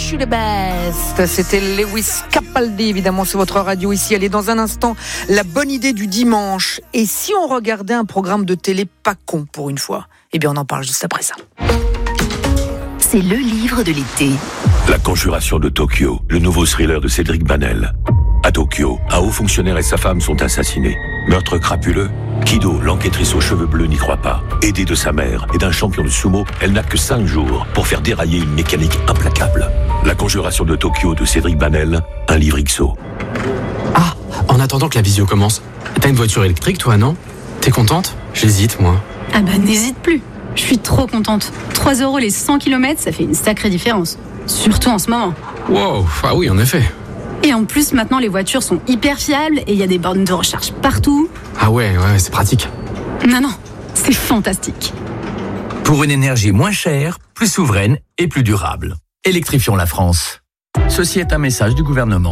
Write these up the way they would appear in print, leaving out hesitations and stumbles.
wish you the best. C'était Lewis Capaldi, évidemment, c'est votre radio ici. Allez, dans un instant, la bonne idée du dimanche. Et si on regardait un programme de télé pas con pour une fois? Eh bien, on en parle juste après ça. C'est le livre de l'été. La Conjuration de Tokyo, le nouveau thriller de Cédric Banel. À Tokyo, un haut fonctionnaire et sa femme sont assassinés. Meurtre crapuleux? Kido, l'enquêtrice aux cheveux bleus, n'y croit pas. Aidée de sa mère et d'un champion de sumo, elle n'a que 5 jours pour faire dérailler une mécanique implacable. La Conjuration de Tokyo de Cédric Banel, un livre XO. Ah, en attendant que la visio commence, t'as une voiture électrique toi, non? T'es contente? J'hésite, moi. Ah bah n'hésite plus. Je suis trop contente. 3 € les 100 km, ça fait une sacrée différence. Surtout en ce moment. Wow, ah oui, en effet. Et en plus, maintenant, les voitures sont hyper fiables et il y a des bornes de recharge partout. Ah ouais, c'est pratique. Non, c'est fantastique. Pour une énergie moins chère, plus souveraine et plus durable. Électrifions la France. Ceci est un message du gouvernement.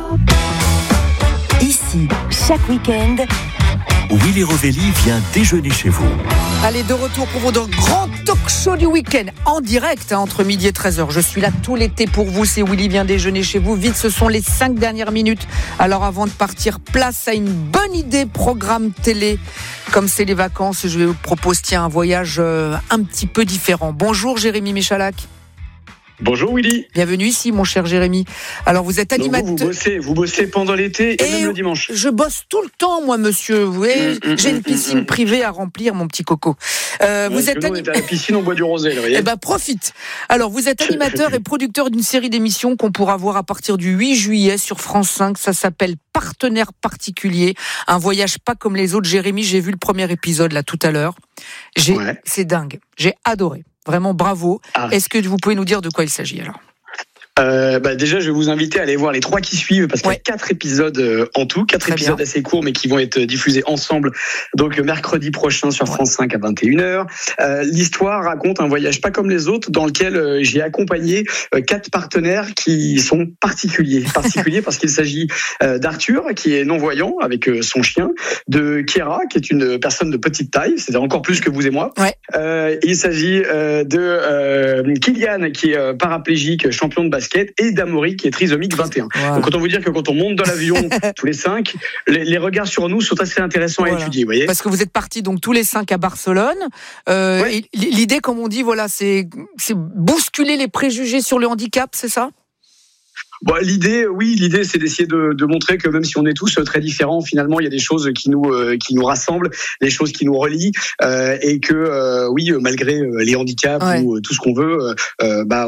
Ici, chaque week-end, Willy Rovelli vient déjeuner chez vous. Allez, de retour pour votre grand talk-show du week-end, en direct, entre midi et 13h. Je suis là tout l'été pour vous, c'est Willy vient déjeuner chez vous. Vite, ce sont les 5 dernières minutes. Alors avant de partir, place à une bonne idée programme télé. Comme c'est les vacances, je vous propose un voyage un petit peu différent. Bonjour Jérémy Michalak. Bonjour Willy. Bienvenue ici mon cher Jérémy. Alors vous êtes animateur. Vous bossez pendant l'été et même le dimanche. Je bosse tout le temps moi monsieur. Vous voyez, j'ai une piscine privée à remplir mon petit coco. Vous êtes on est à la piscine au bois du Rosé, là, voyez. Eh ben profite. Alors vous êtes animateur et producteur d'une série d'émissions qu'on pourra voir à partir du 8 juillet sur France 5. Ça s'appelle Partenaire particulier. Un voyage pas comme les autres. Jérémy, j'ai vu le premier épisode là tout à l'heure. C'est dingue. J'ai adoré. Vraiment bravo. Est-ce que vous pouvez nous dire de quoi il s'agit alors ? Déjà, je vais vous inviter à aller voir les 3 qui suivent parce qu'il y a 4 épisodes en tout, 4 épisodes assez courts mais qui vont être diffusés ensemble. Donc mercredi prochain sur France 5 à 21h. L'histoire raconte un voyage pas comme les autres dans lequel j'ai accompagné 4 partenaires qui sont particuliers parce qu'il s'agit d'Arthur qui est non-voyant avec son chien, de Kiera qui est une personne de petite taille, c'est-à-dire encore plus que vous et moi. Il s'agit de Kylian qui est paraplégique, champion de basket, et d'Amaury qui est trisomique 21. Donc autant vous dire que quand on monte dans l'avion tous les 5, les regards sur nous sont assez intéressants à étudier, voyez. Parce que vous êtes partis donc tous les 5 à Barcelone. Et l'idée, comme on dit, c'est bousculer les préjugés sur le handicap, c'est ça ? L'idée, c'est d'essayer de montrer que même si on est tous très différents, finalement, il y a des choses qui nous rassemblent, des choses qui nous relient, et que, malgré les handicaps ou tout ce qu'on veut,